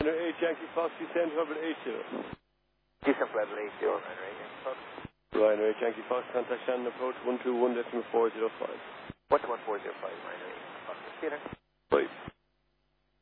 8 Yankee Fox, descend level 80. Descent level 80, Ryanair 8 Yankee Fox. Ryanair 8 Yankee Fox, contact Shannon approach 121.405. 121.405, Ryanair 8 Yankee Fox. See you there.